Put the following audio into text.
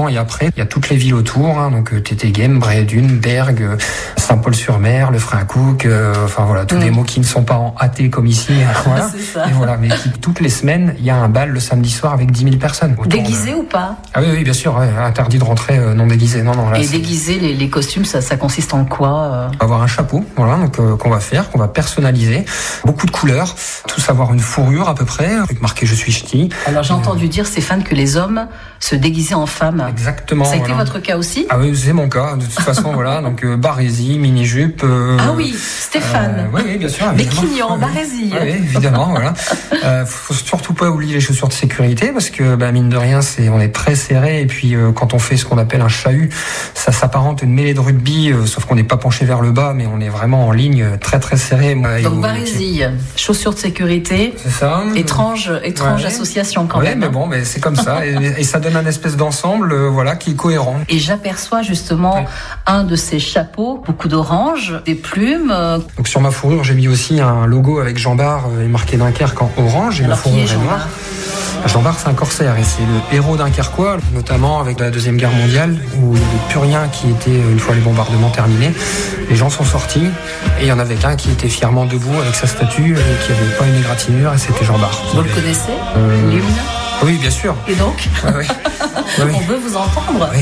avant et après. Il y a toutes les villes autour, hein, donc Tétéghem, Brédune, Bergues, Saint-Paul-sur-Mer, le Fréacouk, enfin voilà, tous les mots qui ne sont pas en athée comme ici. Voilà. C'est ça. Et voilà, mais toutes les semaines, il y a un bal le samedi soir avec 10 000 personnes. Déguisé ou pas? Ah oui, bien sûr, interdit de rentrer non déguisé. Non, là, et déguisé, les costumes, ça consiste en quoi? On va avoir un chapeau, voilà, donc qu'on va personnaliser, beaucoup de couleurs, tous avoir une fourrure à peu près, avec marqué je suis ch'ti. Alors j'ai entendu dire, Stéphane, que les hommes se déguisaient en femmes. Exactement. Ça a été votre cas aussi? Ah oui, c'est mon cas, de toute façon, voilà, donc barésie, mini-jupe. Ah oui, Stéphane. Oui, bien sûr. Béquignon, barésie. Oui, évidemment, voilà. Faut surtout pas oublier les chaussures de sécurité, parce que, mine de rien, on est très serré, et puis quand on fait ce qu'on appelle un chahut, ça s'apparente à une mêlée de rugby, sauf qu'on n'est pas penché vers le bas, mais on est vraiment en ligne très très serré. Donc barésie, chaussures de sécurité. C'est ça. Étrange association quand même. Mais bon, c'est comme ça, et ça donne un espèce d'ensemble, voilà, qui est cohérent. Et j'aperçois justement un de ces chapeaux, beaucoup d'orange, des plumes. Donc sur ma fourrure, j'ai mis aussi un logo avec Jean Bart et marqué Dunkerque en orange. Et alors ma fourrure qui est Jean Bart? Jean Bart, c'est un corsaire et c'est le héros dunkerquois, notamment avec la Deuxième Guerre mondiale, où il y avait plus rien qui était, une fois les bombardements terminés, les gens sont sortis et il y en avait qu'un qui était fièrement debout avec sa statue et qui n'avait pas une égratignure, et c'était Jean Bart. Vous le connaissez, l'hymne? Oui, bien sûr. Et donc Oui. On veut vous entendre. Oui.